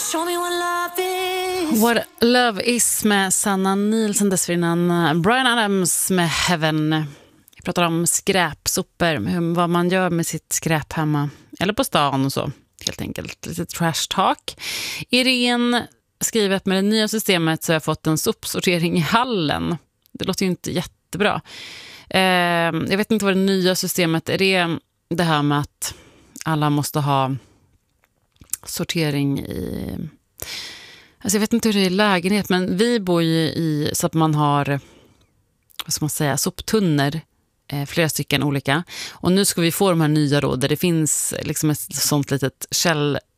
Show me what love is. What Love Is med Sanna Nielsen, dessförinnan Bryan Adams med Heaven. Vi pratar om skräpsopor, vad man gör med sitt skräp hemma eller på stan och så, helt enkelt. Lite trash talk. Irene skriver att med det nya systemet så har jag fått en sopsortering i hallen. Det låter ju inte jättebra. Jag vet inte vad det nya systemet är. Det här med att alla måste ha sortering i... Alltså jag vet inte hur det är i lägenhet, men vi bor ju i så att man har, vad ska man säga, soptunnor, flera stycken olika. Och nu ska vi få de här nya då, där det finns liksom ett sånt litet